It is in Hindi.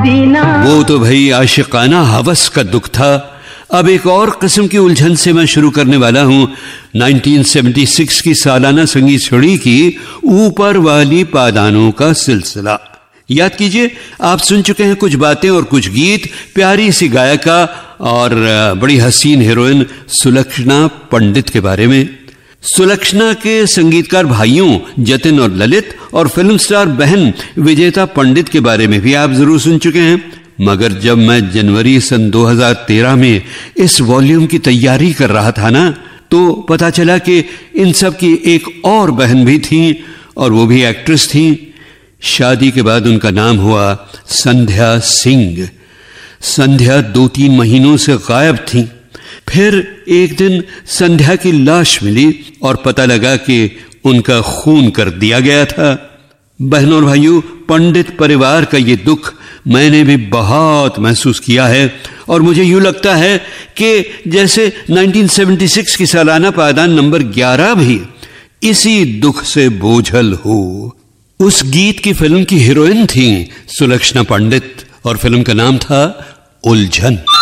सीना। वो तो भाई आशिकाना हवस का दुख था। अब एक और किस्म की उलझन से मैं शुरू करने वाला हूं 1976 की सालाना संगीत छड़ी की ऊपर वाली पादानों का सिलसिला। याद कीजिए, आप सुन चुके हैं कुछ बातें और कुछ गीत प्यारी सी गायिका और बड़ी हसीन हीरोइन सुलक्षणा पंडित के बारे में। सुलक्षणा के संगीतकार भाइयों जतिन और ललित और फिल्म स्टार बहन विजेता पंडित के बारे में भी आप जरूर सुन चुके हैं। मगर जब मैं जनवरी सन 2013 में इस वॉल्यूम की तैयारी कर रहा था ना, तो पता चला कि इन सब की एक और बहन भी थी और वो भी एक्ट्रेस थी। शादी के बाद उनका नाम हुआ संध्या सिंह। संध्या 2-3 महीनों से गायब थी। फिर एक दिन संध्या की लाश मिली और पता लगा कि उनका खून कर दिया गया था। बहनों और भाइयों, पंडित परिवार का ये दुख मैंने भी बहुत महसूस किया है और मुझे यूं लगता है कि जैसे 1976 की सालाना पायदान नंबर 11 भी इसी दुख से बोझल हो। उस गीत की फिल्म की हीरोइन थी सुलक्षणा पंडित और फिल्म का नाम था उलझन।